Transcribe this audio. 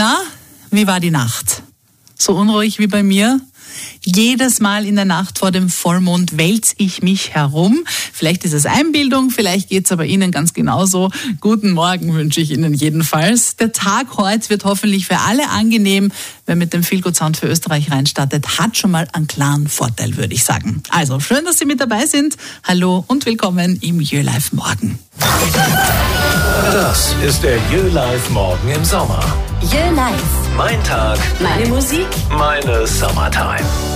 Na, wie war die Nacht? So unruhig wie bei mir? Jedes Mal in der Nacht vor dem Vollmond wälze ich mich herum. Vielleicht ist es Einbildung, vielleicht geht es aber Ihnen ganz genauso. Guten Morgen wünsche ich Ihnen jedenfalls. Der Tag heute wird hoffentlich für alle angenehm. Wer mit dem Feel Good Sound für Österreich reinstartet, hat schon mal einen klaren Vorteil, würde ich sagen. Also schön, dass Sie mit dabei sind. Hallo und willkommen im YöLive Morgen. Das ist der YöLive Morgen im Sommer. YöLive. Mein Tag, Meine Musik. meine Summertime.